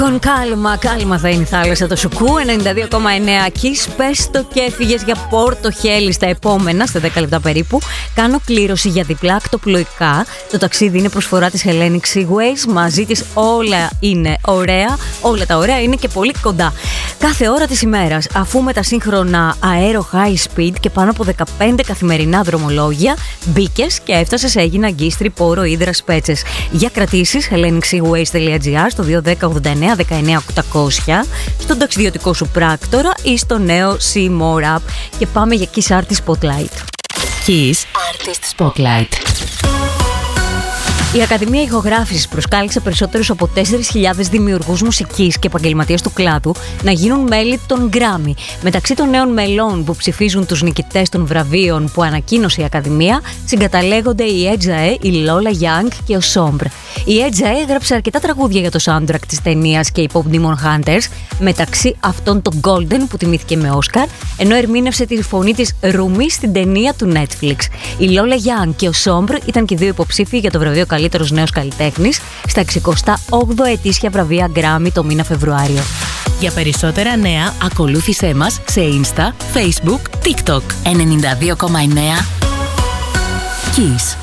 Con κάλμα θα είναι η θάλασσα το Σουκού. 92,9 Kiss. Πες το και έφυγες για Πόρτο Χέλη στα επόμενα, στα 10 λεπτά περίπου. Κάνω κλήρωση για διπλά ακτοπλοϊκά. Το ταξίδι είναι προσφορά της Hellenic Seaways. Μαζί της όλα είναι ωραία. Όλα τα ωραία είναι και πολύ κοντά. Κάθε ώρα της ημέρας, αφού με τα σύγχρονα αέρο high speed και πάνω από 15 καθημερινά δρομολόγια, μπήκες και έφτασες, έγινα Αγκίστρι, Πόρο, Ύδρα, Σπέτσες. Για κρατήσεις, hellenicseaways.gr στο 210 89 19 800, στον ταξιδιωτικό σου πράκτορα ή στο νέο See More App. Και πάμε για Kiss Artist Spotlight. Kiss Artist Spotlight. Η Ακαδημία Ηχογράφησης προσκάλεσε περισσότερους από 4.000 δημιουργούς μουσικής και επαγγελματίες του κλάδου να γίνουν μέλη των Grammy. Μεταξύ των νέων μελών που ψηφίζουν τους νικητές των βραβείων που ανακοίνωσε η Ακαδημία, συγκαταλέγονται η Edjae, η Lola Young και ο Sombre. Η Edjae έγραψε αρκετά τραγούδια για το soundtrack της ταινίας και οι Pop Demon Hunters, μεταξύ αυτών το Golden που τιμήθηκε με Oscar, ενώ ερμήνευσε τη φωνή της Rumi στην ταινία του Netflix. Η Lola Young και ο Sombre ήταν και δύο υποψήφοι για το βραβείο Καλύτερος Νέος Καλλιτέχνης στα 68 ετήσια βραβεία Grammy το μήνα Φεβρουάριο. Για περισσότερα νέα, ακολούθησέ μας σε Insta, Facebook, TikTok. 92,9 Kiss.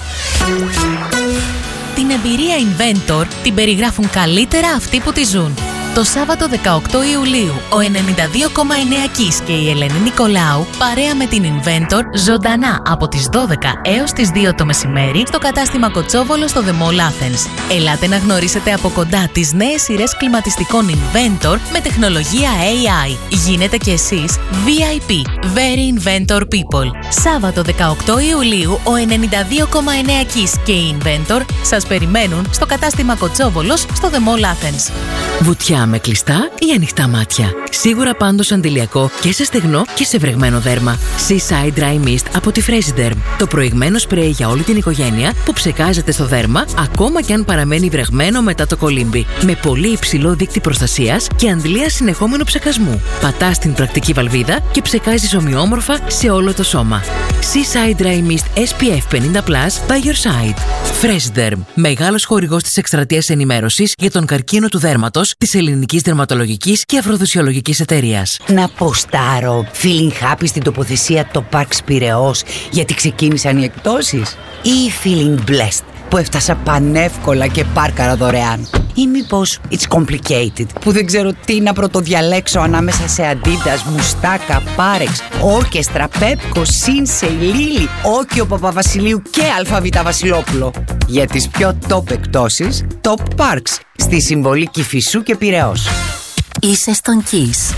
Την εμπειρία Inventor την περιγράφουν καλύτερα αυτοί που τη ζουν. Το Σάββατο 18 Ιουλίου, ο 92,9 Kiss και η Ελένη Νικολάου, παρέα με την Inventor, ζωντανά από τις 12 έως τις 2 το μεσημέρι, στο κατάστημα Κοτσόβολο στο The Mall Athens. Ελάτε να γνωρίσετε από κοντά τις νέες σειρές κλιματιστικών Inventor με τεχνολογία AI. Γίνετε κι εσείς VIP, Very Inventor People. Σάββατο 18 Ιουλίου, ο 92,9 Kiss και η Inventor σας περιμένουν στο κατάστημα Κοτσόβολος στο The Mall Athens. Βουτιά με κλειστά ή ανοιχτά μάτια. Σίγουρα πάντως αντιλιακό και σε στεγνό και σε βρεγμένο δέρμα. Seaside Dry Mist από τη Fresiderm. Το προηγμένο σπρέι για όλη την οικογένεια που ψεκάζεται στο δέρμα ακόμα και αν παραμένει βρεγμένο μετά το κολύμπι. Με πολύ υψηλό δείκτη προστασίας και αντλία συνεχόμενου ψεκασμού. Πατάς στην πρακτική βαλβίδα και ψεκάζεις ομοιόμορφα σε όλο το σώμα. Seaside Dry Mist SPF 50+ by your side. Fresiderm. Μεγάλος χορηγός της εκστρατείας ενημέρωσης για τον καρκίνο του δέρματος της Ελληνικής Δερματολογικής και Αφροδοσιολογικής Εταιρείας. Να ποστάρω feeling happy στην τοποθεσία το Parks Πειραιώς γιατί ξεκίνησαν οι εκπτώσεις, ή feeling blessed που έφτασα πανεύκολα και πάρκαρα δωρεάν, ή μήπως it's complicated που δεν ξέρω τι να πρωτοδιαλέξω ανάμεσα σε Adidas, Μουστάκα, Πάρεξ, Όρκεστρα, Πέπκο, Σίνσεϊ, Λίλι, Όκιο Παπαβασιλείου και Αλφαβήτα Βασιλόπουλο. Για τις πιο top εκπτώσεις, Top Parks στη Συμβολή Κηφισού και Πειραιώς. Είσαι στον Kiss.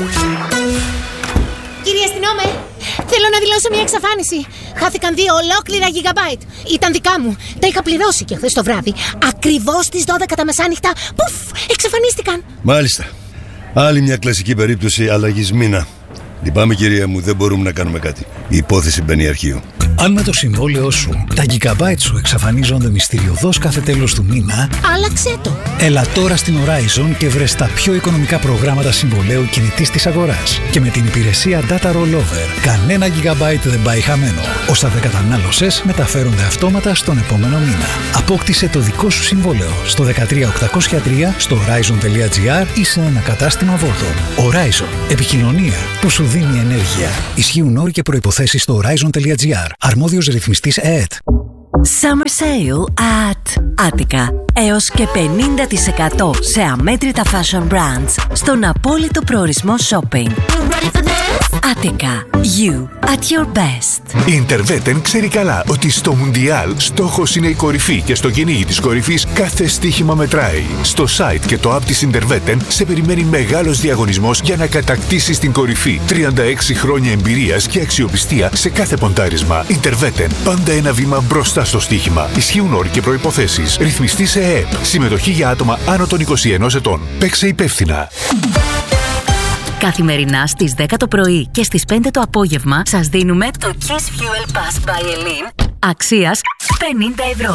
Κύριε αστυνόμε, θέλω να δηλώσω μια εξαφάνιση. Χάθηκαν 2 ολόκληρα gigabyte. Ήταν δικά μου. Τα είχα πληρώσει και χθες το βράδυ. Ακριβώς στις 12 τα μεσάνυχτα. Πουφ, εξαφανίστηκαν. Μάλιστα. Άλλη μια κλασική περίπτωση αλλαγής μήνα. Λυπάμαι κυρία μου, δεν μπορούμε να κάνουμε κάτι. Η υπόθεση μπαίνει αρχείο. Αν με το συμβόλαιό σου τα gigabyte σου εξαφανίζονται μυστηριωδώς κάθε τέλος του μήνα, άλλαξε το. Έλα τώρα στην Horizon και βρες τα πιο οικονομικά προγράμματα συμβολαίου κινητής της αγοράς. Και με την υπηρεσία Data Rollover, κανένα gigabyte δεν πάει χαμένο. Όσα δεν κατανάλωσες μεταφέρονται αυτόματα στον επόμενο μήνα. Απόκτησε το δικό σου συμβόλαιο στο 13803, στο horizon.gr ή σε ένα κατάστημα Volton. Horizon. Επικοινωνία που σου δίνει ενέργεια. Ισχύουν όροι και προϋποθέσεις στο horizon.gr. Αρμόδιος ρυθμιστής ΕΕΤ. Summer Sale at Attica. Έως και 50% σε αμέτρητα fashion brands στον απόλυτο προορισμό shopping. Attica. You at your best. Η Interveten ξέρει καλά ότι στο Μουντιάλ στόχος είναι η κορυφή και στο κυνήγι της κορυφής κάθε στοίχημα μετράει. Στο site και το app της Interveten σε περιμένει μεγάλος διαγωνισμός για να κατακτήσεις την κορυφή. 36 χρόνια εμπειρίας και αξιοπιστία σε κάθε ποντάρισμα. Interveten. Πάντα ένα βήμα μπροστά στο στοίχημα. Ισχύουν όροι και προϋποθέσεις. Ρυθμιστή σε ΕΕΠ. Συμμετοχή για άτομα άνω των 21 ετών. Παίξε υπεύθυνα. Καθημερινά στις 10 το πρωί και στις 5 το απόγευμα σας δίνουμε το Kiss Fuel Pass by Elin αξίας 50 €.